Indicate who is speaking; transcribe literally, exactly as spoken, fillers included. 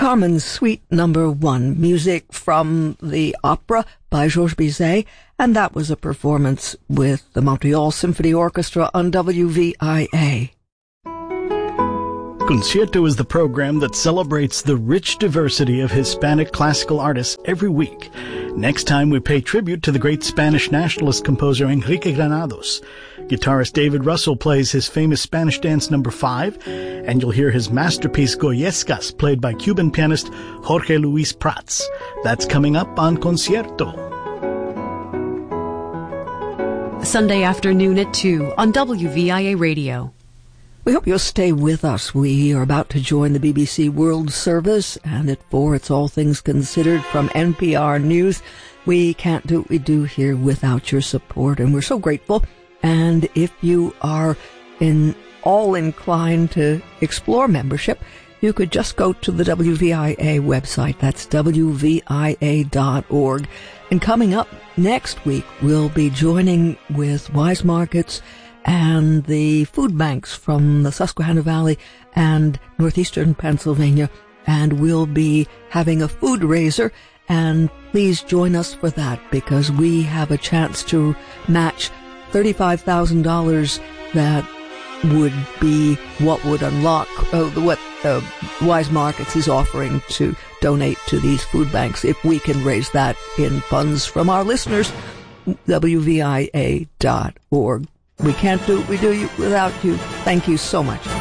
Speaker 1: Carmen's Suite Number One, music from the opera by Georges Bizet, and that was a performance with the Montreal Symphony Orchestra on W V I A.
Speaker 2: Concierto is the program that celebrates the rich diversity of Hispanic classical artists every week. Next time we pay tribute to the great Spanish nationalist composer Enrique Granados. Guitarist David Russell plays his famous Spanish dance number five, and you'll hear his masterpiece Goyescas, played by Cuban pianist Jorge Luis Prats. That's coming up on Concierto.
Speaker 3: Sunday afternoon at two on W V I A Radio.
Speaker 1: We hope you'll stay with us. We are about to join the B B C World Service, and at four, it's All Things Considered from N P R News. We can't do what we do here without your support, and we're so grateful. And if you are in all inclined to explore membership, you could just go to the W V I A website. That's W V I A dot org. And coming up next week, we'll be joining with Wise Markets and the food banks from the Susquehanna Valley and northeastern Pennsylvania, and we'll be having a food raiser, and please join us for that, because we have a chance to match thirty-five thousand dollars that would be what would unlock uh, what uh, Wise Markets is offering to donate to these food banks. If we can raise that in funds from our listeners, W V I A dot org. We can't do what we do without you. Thank you so much.